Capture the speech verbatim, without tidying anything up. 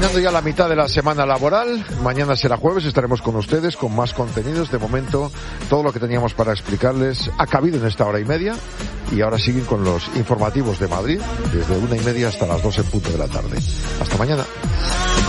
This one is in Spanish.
terminando ya la mitad de la semana laboral. Mañana será jueves, estaremos con ustedes con más contenidos. De momento, todo lo que teníamos para explicarles ha cabido en esta hora y media. Y ahora siguen con los informativos de Madrid, desde una y media hasta las dos en punto de la tarde. Hasta mañana.